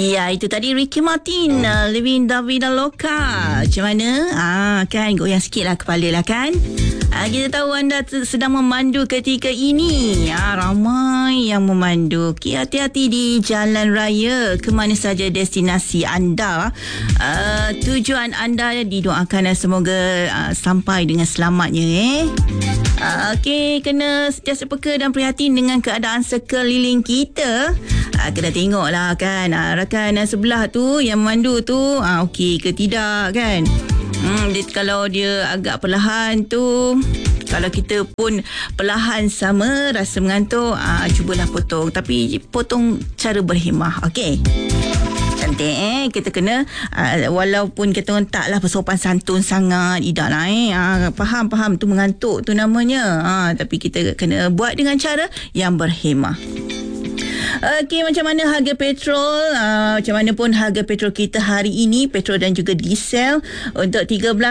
Ya, itu tadi Ricky Martin, Living La Vida Loca. Macam mana? Kan goyang sikit lah kepala lah kan. Kita tahu anda sedang memandu ketika ini. Ramai yang memandu. Hati-hati di jalan raya. Ke mana saja destinasi anda. Tujuan anda didoakan semoga sampai dengan selamatnya. Okey, kena sentiasa peka dan prihatin dengan keadaan sekeliling kita. Kena tengoklah kan, rakan sebelah tu yang memandu tu okey ke tidak kan. Kalau dia agak perlahan tu, kalau kita pun perlahan sama rasa mengantuk, cubalah potong, tapi potong cara berhemah. Okey, cantik kita kena walaupun kita orang taklah bersopan santun sangat, idaklah faham tu mengantuk tu namanya, tapi kita kena buat dengan cara yang berhemah. Okey, macam mana harga petrol? Macam mana pun harga petrol kita hari ini, petrol dan juga diesel untuk 13